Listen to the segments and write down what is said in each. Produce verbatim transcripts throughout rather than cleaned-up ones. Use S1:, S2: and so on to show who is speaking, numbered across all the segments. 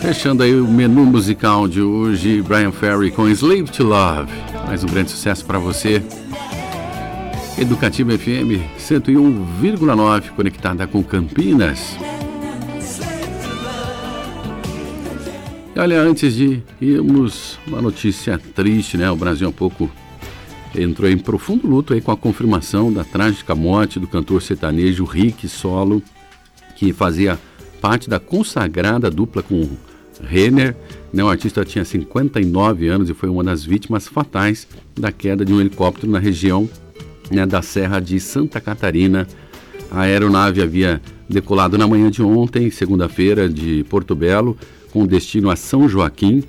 S1: Fechando aí o menu musical de hoje, Bryan Ferry com Slave to Love. Mais um grande sucesso para você. Educativa F M cento e um vírgula nove, conectada com Campinas. E olha, antes de irmos, uma notícia triste, né? O Brasil um pouco entrou em profundo luto aí com a confirmação da trágica morte do cantor sertanejo Rick Solo, que fazia parte da consagrada dupla com Renner. O artista tinha cinquenta e nove anos e foi uma das vítimas fatais da queda de um helicóptero na região, né, da Serra de Santa Catarina. A aeronave havia decolado na manhã de ontem, segunda-feira, de Porto Belo, com destino a São Joaquim,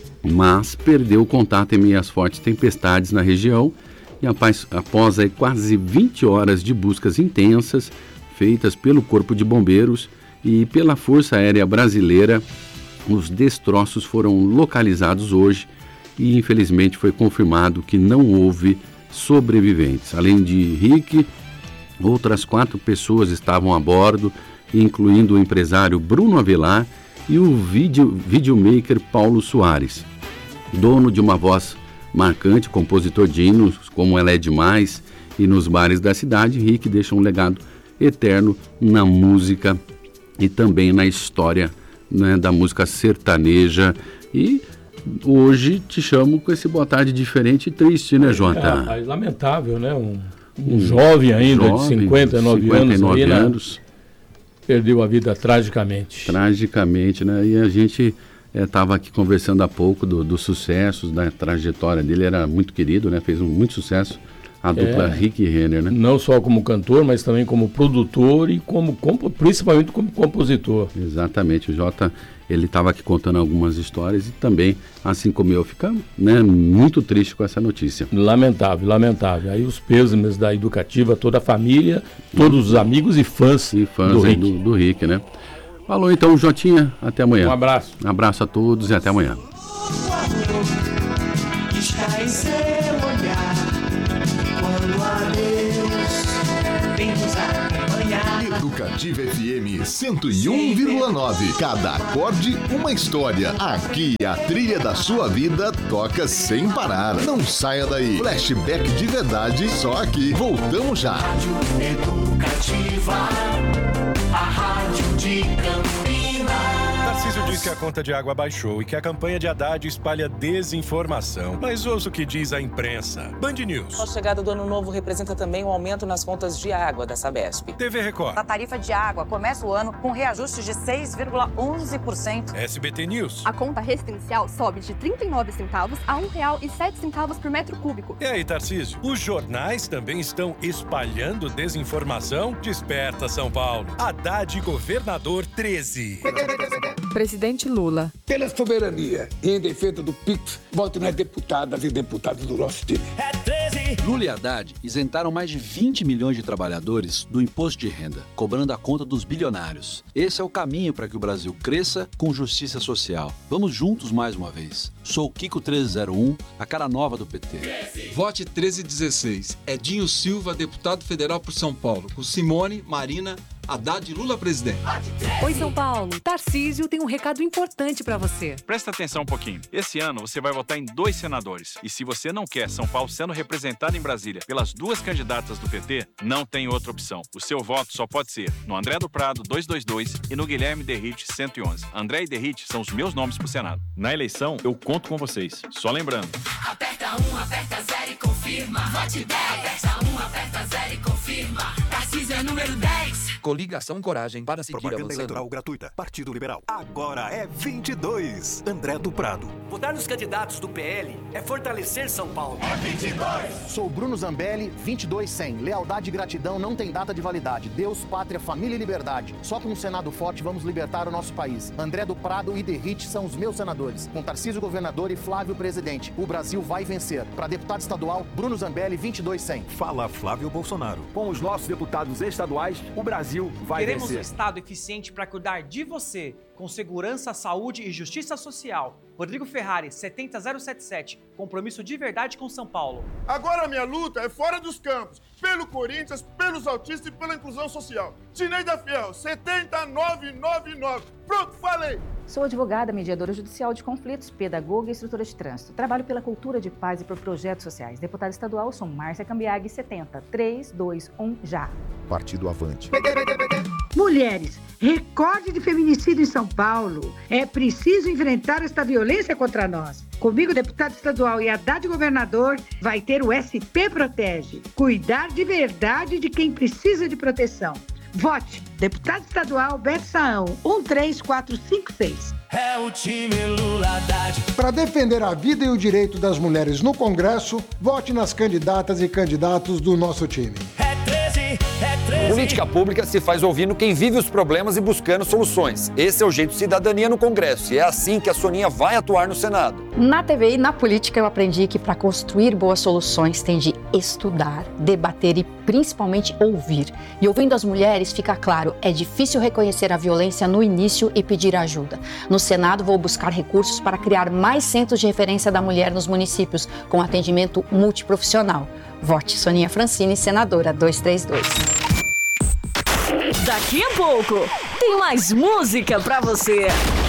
S1: mas perdeu o contato em meio às fortes tempestades na região e após, após aí, quase vinte horas de buscas intensas feitas pelo Corpo de Bombeiros e pela Força Aérea Brasileira, os destroços foram localizados hoje e infelizmente foi confirmado que não houve sobreviventes. Além de Rick, outras quatro pessoas estavam a bordo, incluindo o empresário Bruno Avelar e o video, videomaker Paulo Soares. Dono de uma voz marcante, compositor de hinos como Ela é Demais e nos bares da cidade, Rick deixa um legado eterno na música e também na história, né, da música sertaneja. E hoje te chamo com esse boa tarde diferente e triste, né, Jota?
S2: É, é lamentável, né? Um, um jovem ainda jovem, de cinquenta e nove, cinquenta e nove anos, anos né? Perdeu a vida tragicamente.
S1: Tragicamente, né? E a gente estava é, aqui conversando há pouco dos do sucessos, da trajetória dele, era muito querido, né? Fez um, muito sucesso. A dupla é, Rick e Renner, né?
S2: Não só como cantor, mas também como produtor e como, como principalmente como compositor.
S1: Exatamente, o Jota, ele estava aqui contando algumas histórias e também, assim como eu, fica, né, muito triste com essa notícia.
S2: Lamentável, lamentável. Aí os pêsames da Educativa, toda a família, todos os amigos e fãs,
S1: e fãs
S2: do, Rick.
S1: Do, do Rick, né? Falou então, Jotinha, até amanhã.
S2: Um abraço.
S1: Um abraço a todos e até amanhã.
S3: Está em seu olhar. Quando a Deus vem nos acompanhar.
S4: Educativa F M cento e um vírgula nove. Cada acorde, uma história. Aqui a trilha da sua vida toca sem parar. Não saia daí. Flashback de verdade, só aqui. Voltamos já.
S3: Rádio Educativa, a rádio de Campinas.
S5: Tarcísio diz que a conta de água baixou e que a campanha de Haddad espalha desinformação. Mas ouça o que diz a imprensa. Band News.
S6: A chegada do ano novo representa também um aumento nas contas de água da Sabesp.
S5: T V Record.
S7: A tarifa de água começa o ano com reajuste de seis vírgula onze por cento.
S5: S B T News.
S8: A conta residencial sobe de trinta e nove centavos a um real e sete centavos por metro cúbico.
S5: E aí, Tarcísio? Os jornais também estão espalhando desinformação? Desperta, São Paulo. Haddad governador treze.
S9: Presidente Lula.
S10: Pela soberania e em defesa do Pix, voto nas deputadas e deputados do nosso time.
S11: É treze. Lula e Haddad isentaram mais de vinte milhões de trabalhadores do imposto de renda, cobrando a conta dos bilionários. Esse é o caminho para que o Brasil cresça com justiça social. Vamos juntos mais uma vez. Sou o Kiko treze zero um, a cara nova do P T.
S12: treze. Vote treze dezesseis. Edinho Silva, deputado federal por São Paulo, com Simone, Marina, Haddad e Lula presidente.
S13: Oi, São Paulo. Tarcísio tem um recado importante pra você.
S14: Presta atenção um pouquinho. Esse ano você vai votar em dois senadores. E se você não quer São Paulo sendo representado em Brasília pelas duas candidatas do P T, não tem outra opção. O seu voto só pode ser no André do Prado duzentos e vinte e dois e no Guilherme Derrite cento e onze. André e Derrite são os meus nomes pro Senado. Na eleição, eu conto com vocês. Só lembrando.
S3: Aperta um, aperta zero e confirma. Vote dez. Aperta um, aperta zero e confirma. Tarcísio é número dez.
S15: Coligação Coragem para seguir
S16: Propaganda
S15: avançando.
S16: eleitoral gratuita. Partido Liberal. Agora é vinte e dois. André do Prado.
S17: Votar nos candidatos do P L é fortalecer São Paulo.
S16: É vinte e dois.
S18: Sou Bruno Zambelli, vinte e dois cem. Lealdade e gratidão não tem data de validade. Deus, pátria, família e liberdade. Só com um Senado forte vamos libertar o nosso país. André do Prado e Derrite são os meus senadores. Com Tarcísio governador e Flávio presidente. O Brasil vai vencer. Para deputado estadual, Bruno Zambelli, vinte e dois cem.
S16: Fala Flávio Bolsonaro.
S19: Com os nossos deputados estaduais, o Brasil vai
S20: Queremos
S19: vencer.
S20: um Estado eficiente para cuidar de você, com segurança, saúde e justiça social. Rodrigo Ferrari, setenta zero setenta e sete. Compromisso de verdade com São Paulo.
S21: Agora a minha luta é fora dos campos. Pelo Corinthians, pelos autistas e pela inclusão social. Sineida Fiel, setenta nove noventa e nove. Pronto, falei.
S2: Sou advogada, mediadora judicial de conflitos, pedagoga e instrutora de trânsito. Trabalho pela cultura de paz e por projetos sociais. Deputada estadual, sou Márcia Cambiag, setenta, três, dois, um, já.
S4: Partido Avante.
S22: Mulheres, recorde de feminicídio em São Paulo. É preciso enfrentar esta violência contra nós. Comigo, deputado estadual e Haddad governador, vai ter o S P Protege. Cuidar de verdade de quem precisa de proteção. Vote, deputado estadual Beto Saão, um três quatro cinco seis.
S3: É o time Lula Haddad.
S23: Para defender a vida e o direito das mulheres no Congresso, vote nas candidatas e candidatos do nosso time.
S3: É treze, é treze.
S24: Política pública se faz ouvindo quem vive os problemas e buscando soluções. Esse é o jeito cidadania no Congresso e é assim que a Soninha vai atuar no Senado.
S25: Na T V e na política eu aprendi que para construir boas soluções tem de estudar, debater e principalmente ouvir. E ouvindo as mulheres fica claro, é difícil reconhecer a violência no início e pedir ajuda. No Senado vou buscar recursos para criar mais centros de referência da mulher nos municípios, com atendimento multiprofissional. Vote Soninha Francini, senadora duzentos e trinta e dois.
S26: Daqui a pouco tem mais música pra você.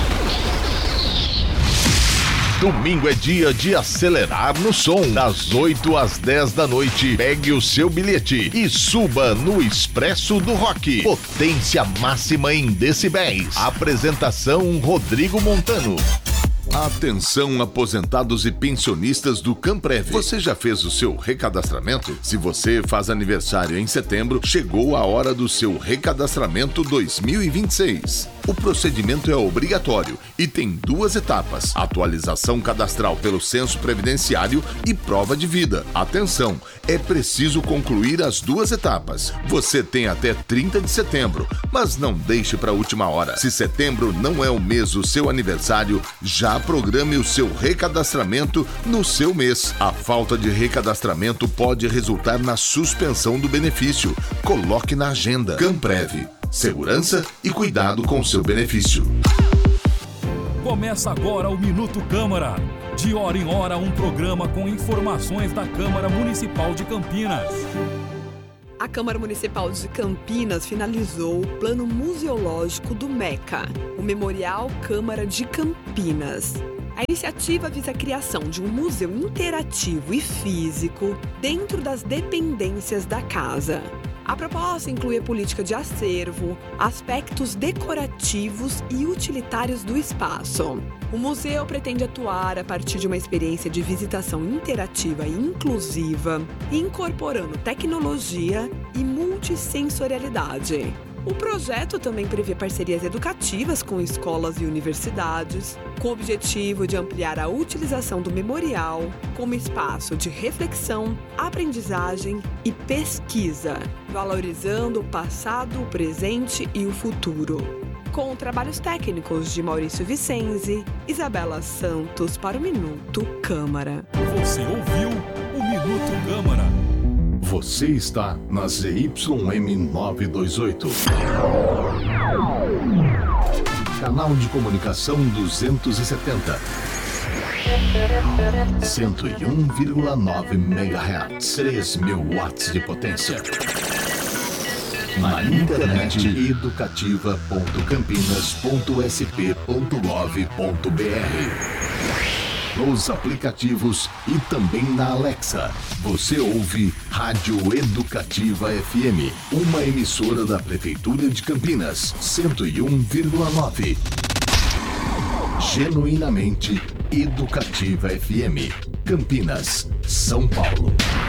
S4: Domingo é dia de acelerar no som. Das oito às dez da noite, pegue o seu bilhete e suba no Expresso do Rock. Potência máxima em decibéis. Apresentação Rodrigo Montano. Atenção, aposentados e pensionistas do Camprev. Você já fez o seu recadastramento? Se você faz aniversário em setembro, chegou a hora do seu recadastramento dois mil e vinte e seis. O procedimento é obrigatório e tem duas etapas: atualização cadastral pelo censo previdenciário e prova de vida. Atenção, é preciso concluir as duas etapas. Você tem até trinta de setembro, mas não deixe para a última hora. Se setembro não é o mês do seu aniversário, já programe o seu recadastramento no seu mês. A falta de recadastramento pode resultar na suspensão do benefício. Coloque na agenda. Camprev. Segurança e cuidado com seu benefício.
S27: Começa agora o Minuto Câmara. De hora em hora, um programa com informações da Câmara Municipal de Campinas.
S28: A Câmara Municipal de Campinas finalizou o plano museológico do MECA, o Memorial Câmara de Campinas. A iniciativa visa a criação de um museu interativo e físico dentro das dependências da casa. A proposta inclui a política de acervo, aspectos decorativos e utilitários do espaço. O museu pretende atuar a partir de uma experiência de visitação interativa e inclusiva, incorporando tecnologia e multissensorialidade. O projeto também prevê parcerias educativas com escolas e universidades, com o objetivo de ampliar a utilização do memorial como espaço de reflexão, aprendizagem e pesquisa, valorizando o passado, o presente e o futuro. Com trabalhos técnicos de Maurício Vicenzi, Isabela Santos para o Minuto Câmara.
S27: Você ouviu o Minuto Câmara.
S4: Você está na Z Y M novecentos e vinte e oito. Canal de comunicação duzentos e setenta. cento e um vírgula nove megahertz. três mil watts de potência. Na internet educativa ponto campinas ponto s p ponto gov ponto b r. Nos aplicativos e também na Alexa. Você ouve Rádio Educativa F M, uma emissora da Prefeitura de Campinas, cento e um vírgula nove. Genuinamente Educativa F M, Campinas, São Paulo.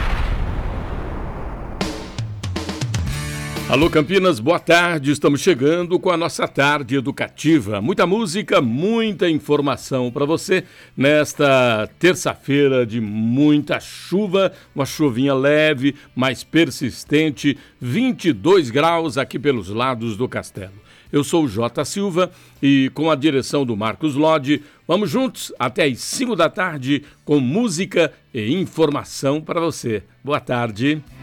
S1: Alô Campinas, boa tarde, estamos chegando com a nossa tarde educativa. Muita música, muita informação para você nesta terça-feira de muita chuva, uma chuvinha leve, mas persistente, vinte e dois graus aqui pelos lados do castelo. Eu sou o Jota Silva e com a direção do Marcos Lodi, vamos juntos até às cinco da tarde com música e informação para você. Boa tarde.